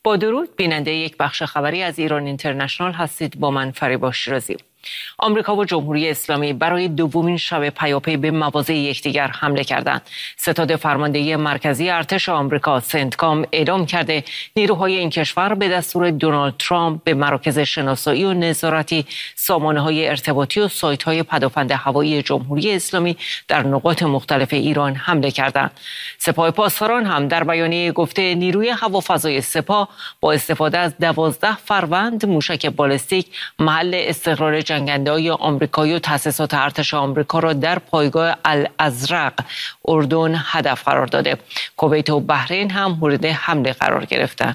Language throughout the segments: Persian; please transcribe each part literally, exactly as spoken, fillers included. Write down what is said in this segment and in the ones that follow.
با درود، بیننده یک بخش خبری از ایران اینترنشنال هستید. با من فریبا شیرازی. آمریکا و جمهوری اسلامی برای دومین شب پیاپی به مواضع یکدیگر حمله کردند. ستاد فرماندهی مرکزی ارتش آمریکا سنتکام اعلام کرده نیروهای این کشور به دستور دونالد ترامپ به مراکز شناسایی و نظارتی، سامانه‌های ارتباطی و سایت‌های پدافند هوایی جمهوری اسلامی در نقاط مختلف ایران حمله کردند. سپاه پاسداران هم در بیانیه گفته نیروی هوافضای سپاه با استفاده از دوازده فروند موشک بالستیک محل استقرار جنگنده‌های آمریکایی و تأسیسات ارتش آمریکا را در پایگاه الازرق اردن هدف قرار داده. کویت و بحرین هم مورد حمله قرار گرفتند.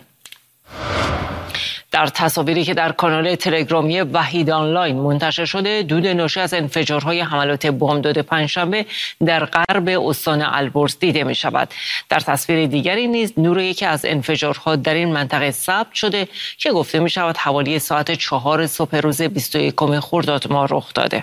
در تصاویری که در کانال تلگرامی وحید آنلاین منتشر شده، دود ناشی از انفجارهای حملات بامداد پنجشنبه در غرب استان البرز دیده می شود. در تصویر دیگری نیز نور یکی از انفجارها در این منطقه ثبت شده که گفته می شود حوالی ساعت چهار صبح روز بیست و یکم خرداد ماه رخ داده.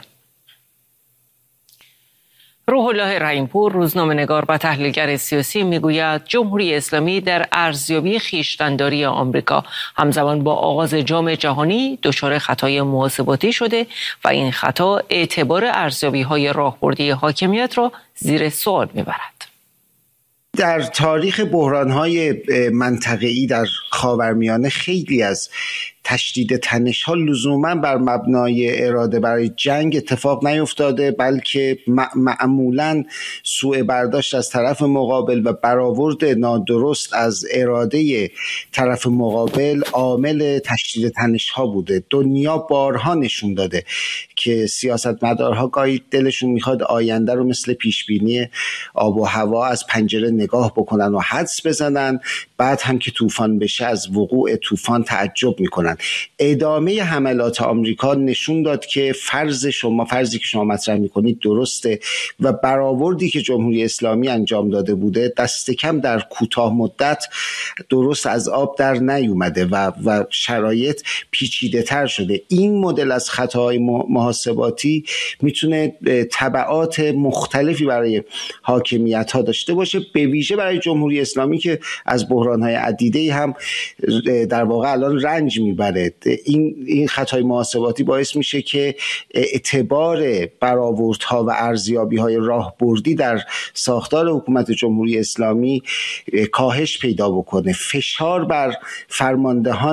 روح الله رحیم‌پور، روزنامه‌نگار و تحلیلگر سیاسی، میگوید جمهوری اسلامی در ارزیابی خویشتن‌داری آمریکا همزمان با آغاز جام جهانی دچار خطای محاسباتی شده و این خطا اعتبار ارزیابی‌های راهبردی حاکمیت را زیر سوال می‌برد. در تاریخ بحران‌های منطقه‌ای در خاورمیانه خیلی از تشدید تنش‌ها لزوما بر مبنای اراده برای جنگ اتفاق نیفتاده، بلکه معمولاً سوء برداشت از طرف مقابل و برآورد نادرست از اراده طرف مقابل عامل تشدید تنش‌ها بوده. دنیا بارها نشون داده که سیاستمدارها گاهی دلشون میخواد آینده رو مثل پیشبینی آب و هوا از پنجره نگاه بکنن و حدس بزنن، بعد هم که طوفان بشه از وقوع طوفان تعجب میکنن. ادامه حملات آمریکا نشون داد که فرض شما فرضی که شما مطرح میکنید درسته و برآوردی که جمهوری اسلامی انجام داده بوده دست کم در کوتاه مدت درست از آب در نیومده و و شرایط پیچیده تر شده. این مدل از خطاهای محاسباتی میتونه تبعات مختلفی برای حاکمیت ها داشته باشه، به ویژه برای جمهوری اسلامی که از بحران‌های عدیده‌ای هم در واقع الان رنج میبره. این این خطای محاسباتی باعث میشه که اعتبار برآوردها و ارزیابی‌های راهبردی در ساختار حکومت جمهوری اسلامی کاهش پیدا بکنه. فشار بر فرماندهان